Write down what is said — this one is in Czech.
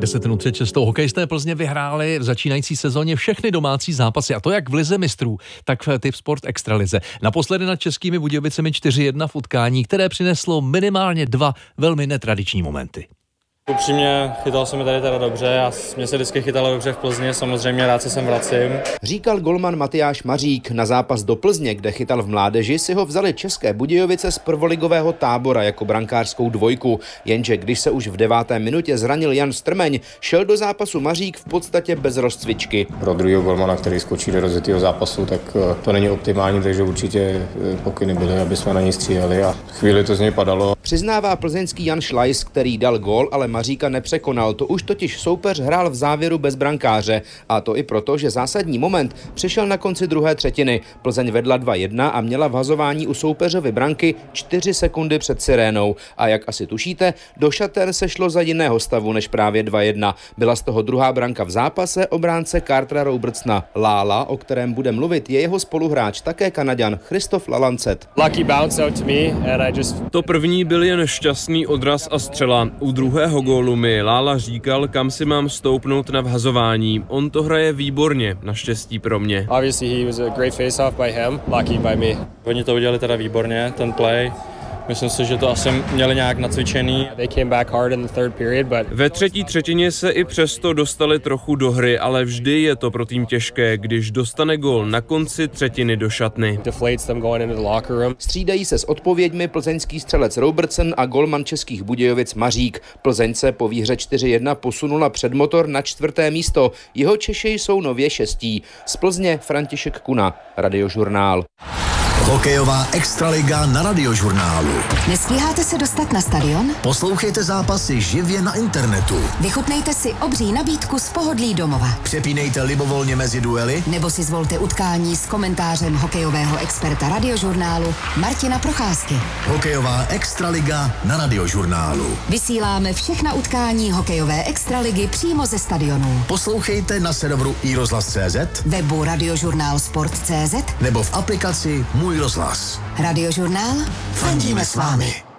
10 minut před 6. Hokejisté Plzně vyhráli v začínající sezóně všechny domácí zápasy, a to jak v lize mistrů, tak v Tip Sport Extralize. Naposledy nad Českými Budějovicemi 4-1 v utkání, které přineslo minimálně 2 velmi netradiční momenty. Upřímně, chytal se mi tady teda dobře, mě se vždycky chytalo dobře v Plzni, samozřejmě rád se sem vracím. Říkal golman Matyáš Mařík. Na zápas do Plzně, kde chytal v mládeži, si ho vzali České Budějovice z prvoligového tábora jako brankářskou dvojku. Jenže když se už v 9. minutě zranil Jan Strmeň, šel do zápasu Mařík v podstatě bez rozcvičky. Pro druhého golmana, který skočí do rozjetého zápasu, tak to není optimální, takže určitě pokyny byly, aby jsme na něj stříhali a chvíli to z něj padalo. Přiznává plzeňský Jan Šlajs, který dal gól, ale Maříka nepřekonal. To už totiž soupeř hrál v závěru bez brankáře. A to i proto, že zásadní moment přišel na konci druhé třetiny. Plzeň vedla 2-1 a měla v hazování u soupeřovy branky 4 sekundy před sirénou. A jak asi tušíte, do šater se šlo za jiného stavu než právě 2-1. Byla z toho druhá branka v zápase obránce Cartera Robertsona. Lála, o kterém bude mluvit, je jeho spoluhráč, také Kanaďan Christoph Lalancet. To první byl jen šťastný odraz a střela. U druhého gólu mi Lála říkal, kam si mám stoupnout na vhazování. On to hraje výborně, naštěstí pro mě. Oni to udělali teda výborně, ten play. Myslím si, že to asi měli nějak nacvičený. Ve třetí třetině se i přesto dostali trochu do hry, ale vždy je to pro tým těžké, když dostane gól na konci třetiny do šatny. Střídají se s odpověďmi plzeňský střelec Robertson a golman Českých Budějovic Mařík. Plzeň se po výhře 4-1 posunula před motor na 4. místo. Jeho Češi jsou nově 6. Z Plzně František Kuna, Radiožurnál. Hokejová extraliga na Radiožurnálu. Nestíháte se dostat na stadion? Poslouchejte zápasy živě na internetu. Vychutnejte si obří nabídku z pohodlí domova. Přepínejte libovolně mezi duely. Nebo si zvolte utkání s komentářem hokejového experta Radiožurnálu Martina Procházky. Hokejová extraliga na Radiožurnálu. Vysíláme všechna utkání hokejové extraligy přímo ze stadionu. Poslouchejte na serveru iRozhlas.cz, webu radiožurnálsport.cz nebo v aplikaci Můj rozhlas. Radiožurnál. Fandíme s vámi.